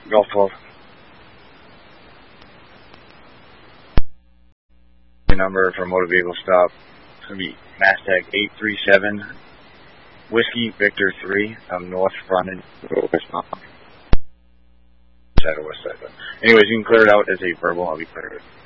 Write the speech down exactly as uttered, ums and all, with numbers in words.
Golf twelve. Number for motor vehicle stop. It's going to be Mastag eight three seven, Whiskey Victor three, um, north fronted. West side or west side. But anyways, you can clear it out as a verbal. I'll be clear.